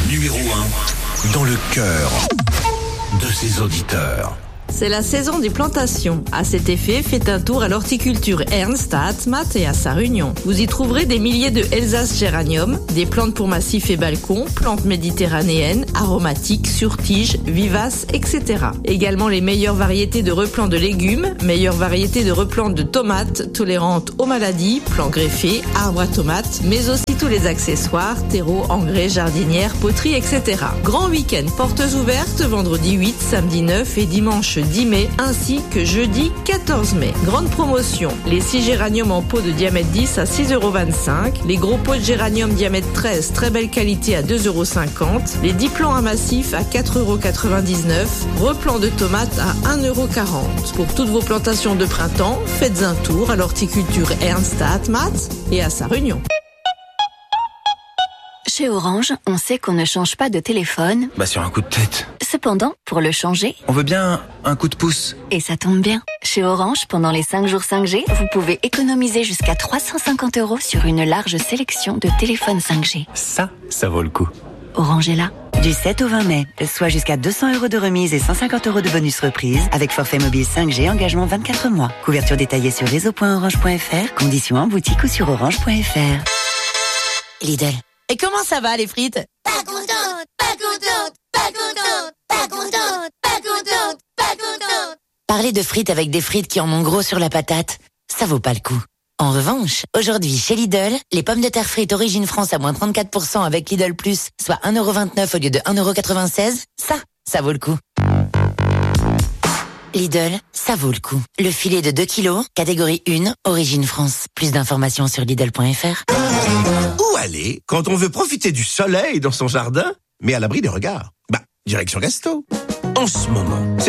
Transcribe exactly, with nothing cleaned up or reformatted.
Numéro un, dans le cœur de ses auditeurs. C'est la saison des plantations. À cet effet, faites un tour à l'horticulture Ernst à Atmat et à sa Réunion. Vous y trouverez des milliers de Elsace géranium, des plantes pour massifs et balcons, plantes méditerranéennes, aromatiques, sur tiges, vivaces, et cetera. Également les meilleures variétés de replants de légumes, meilleures variétés de replants de tomates, tolérantes aux maladies, plants greffés, arbres à tomates, mais aussi tous les accessoires, terreaux, engrais, jardinières, poteries, et cetera. Grand week-end, portes ouvertes, vendredi huit, samedi neuf et dimanche dix mai, ainsi que jeudi quatorze mai. Grande promotion, les six géraniums en pot de diamètre dix à six euros vingt-cinq, les gros pots de géranium diamètre treize, très belle qualité à deux euros cinquante, les dix plants à massif à quatre euros quatre-vingt-dix-neuf, replants de tomates à un euro quarante. Pour toutes vos plantations de printemps, faites un tour à l'horticulture Ernst à Atmat et à sa Réunion. Chez Orange, on sait qu'on ne change pas de téléphone. Bah sur un coup de tête. Cependant, pour le changer, on veut bien un coup de pouce. Et ça tombe bien. Chez Orange, pendant les cinq jours cinq G, vous pouvez économiser jusqu'à trois cent cinquante euros sur une large sélection de téléphones cinq G. Ça, ça vaut le coup. Orange est là. Du sept au vingt mai, soit jusqu'à deux cents euros de remise et cent cinquante euros de bonus reprise avec forfait mobile cinq G, engagement vingt-quatre mois. Couverture détaillée sur réseau point orange point f r, conditions en boutique ou sur orange point f r. Lidl. Et comment ça va les frites? Pas contente, pas contente, pas contente, pas contente, pas contente, pas contente. Parler de frites avec des frites qui en ont gros sur la patate, ça vaut pas le coup. En revanche, aujourd'hui chez Lidl, les pommes de terre frites Origine France à moins trente-quatre pour cent avec Lidl Plus, soit un euro vingt-neuf au lieu de un euro quatre-vingt-seize, ça, ça vaut le coup. Lidl, ça vaut le coup. Le filet de deux kilos, catégorie un, Origine France. Plus d'informations sur Lidl point f r. Où aller quand on veut profiter du soleil dans son jardin, mais à l'abri des regards? Bah, direction Gasto. En ce moment, c'est